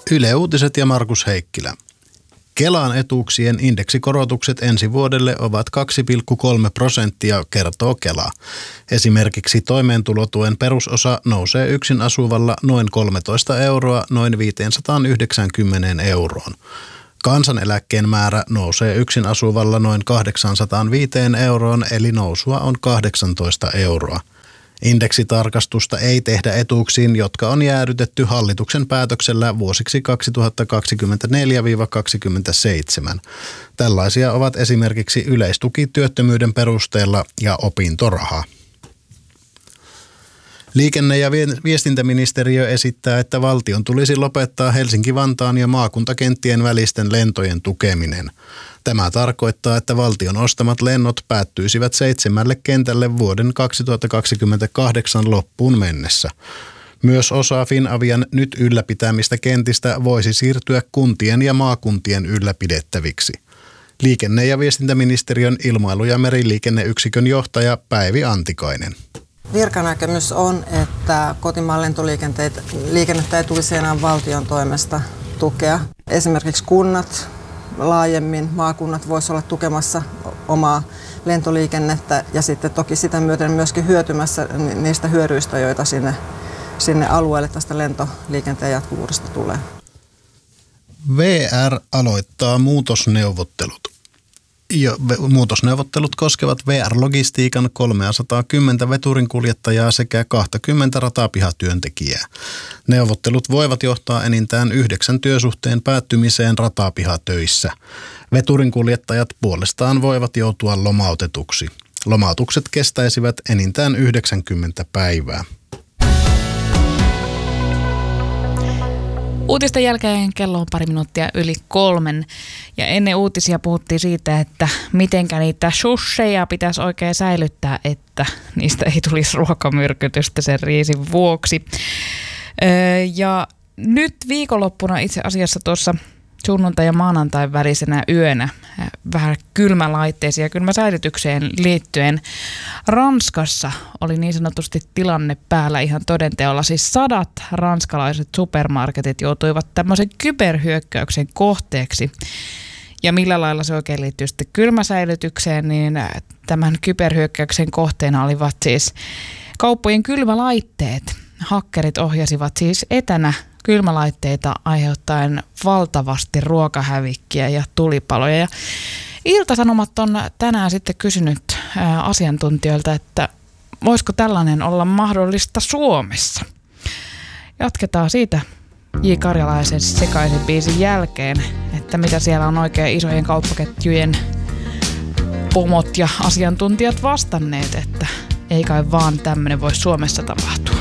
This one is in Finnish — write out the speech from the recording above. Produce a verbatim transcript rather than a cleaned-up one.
Yle Uutiset ja Markus Heikkilä. Kelan etuuksien indeksikorotukset ensi vuodelle ovat kaksi pilkku kolme prosenttia, kertoo Kela. Esimerkiksi toimeentulotuen perusosa nousee yksin asuvalla noin kolmetoista euroa noin viisisataayhdeksänkymmentä euroon. Kansaneläkkeen määrä nousee yksin asuvalla noin kahdeksansataaviisi euroon, eli nousua on kahdeksantoista euroa. Indeksitarkastusta ei tehdä etuuksiin, jotka on jäädytetty hallituksen päätöksellä vuosiksi kaksituhattakaksikymmentäneljä kaksikymmentäseitsemän. Tällaisia ovat esimerkiksi yleistuki työttömyyden perusteella ja opintoraha. Liikenne- ja viestintäministeriö esittää, että valtion tulisi lopettaa Helsinki-Vantaan ja maakuntakenttien välisten lentojen tukeminen. Tämä tarkoittaa, että valtion ostamat lennot päättyisivät seitsemälle kentälle vuoden kaksituhattakaksikymmentäkahdeksan loppuun mennessä. Myös osa Finavian nyt ylläpitämistä kentistä voisi siirtyä kuntien ja maakuntien ylläpidettäviksi. Liikenne- ja viestintäministeriön ilmailu- ja meriliikenneyksikön johtaja Päivi Antikainen. Virkanäkemys on, että kotimaan lentoliikennettä ei tulisi enää valtion toimesta tukea. Esimerkiksi kunnat laajemmin, maakunnat voisivat olla tukemassa omaa lentoliikennettä ja sitten toki sitä myöten myöskin hyötymässä niistä hyödyistä, joita sinne, sinne alueelle tästä lentoliikenteen jatkuvuudesta tulee. V R aloittaa muutosneuvottelut. Ja muutosneuvottelut koskevat V R-logistiikan kolmesataakymmentä veturinkuljettajaa sekä kaksikymmentä ratapihatyöntekijää. Neuvottelut voivat johtaa enintään yhdeksän työsuhteen päättymiseen ratapihatöissä. Veturinkuljettajat puolestaan voivat joutua lomautetuksi. Lomautukset kestäisivät enintään yhdeksänkymmentä päivää. Uutisten jälkeen kello on pari minuuttia yli kolmen ja ennen uutisia puhuttiin siitä, että mitenkä niitä shusheja pitäisi oikein säilyttää, että niistä ei tulisi ruokamyrkytystä sen riisin vuoksi. Ja nyt viikonloppuna itse asiassa tuossa sunnuntai- ja maanantain välisenä yönä vähän kylmälaitteisiin ja kylmäsäilytykseen liittyen Ranskassa oli niin sanotusti tilanne päällä ihan todenteolla. Siis sadat ranskalaiset supermarketit joutuivat tämmöisen kyberhyökkäyksen kohteeksi. Ja millä lailla se oikein liittyy sitten kylmäsäilytykseen, niin tämän kyberhyökkäyksen kohteena olivat siis kauppojen kylmälaitteet. Hakkerit ohjasivat siis etänä kylmälaitteita aiheuttaen valtavasti ruokahävikkiä ja tulipaloja. Ja Ilta-Sanomat on tänään sitten kysynyt ää, asiantuntijoilta, että voisiko tällainen olla mahdollista Suomessa. Jatketaan siitä J. Karjalaisen sekaisen biisin jälkeen, että mitä siellä on oikein isojen kauppaketjujen pomot ja asiantuntijat vastanneet, että ei kai vaan tämmöinen voi Suomessa tapahtua.